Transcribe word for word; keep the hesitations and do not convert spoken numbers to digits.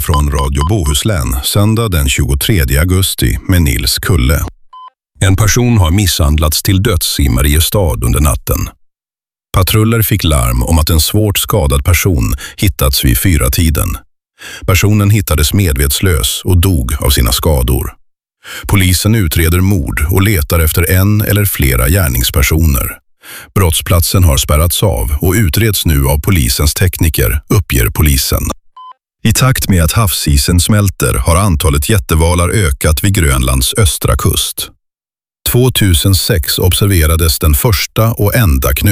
Drama från Radio Bohuslän, söndag den tjugotredje augusti med Nils Kulle. En person har misshandlats till döds i Mariestad under natten. Patruller fick larm om att en svårt skadad person hittats vid fyra tiden. Personen hittades medvetslös och dog av sina skador. Polisen utreder mord och letar efter en eller flera gärningspersoner. Brottsplatsen har spärrats av och utreds nu av polisens tekniker, uppger polisen. I takt med att havsisen smälter har antalet jättevalar ökat vid Grönlands östra kust. tvåtusensex observerades den första och enda knö